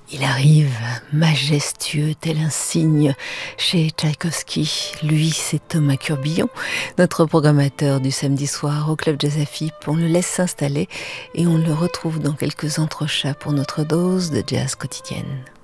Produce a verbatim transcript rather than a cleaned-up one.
Il arrive, majestueux tel un cygne, chez Tchaïkovski. Lui, c'est Thomas Curbillon, notre programmateur du samedi soir au Club Jazz A F I P. On le laisse s'installer et on le retrouve dans quelques entrechats pour notre dose de jazz quotidienne.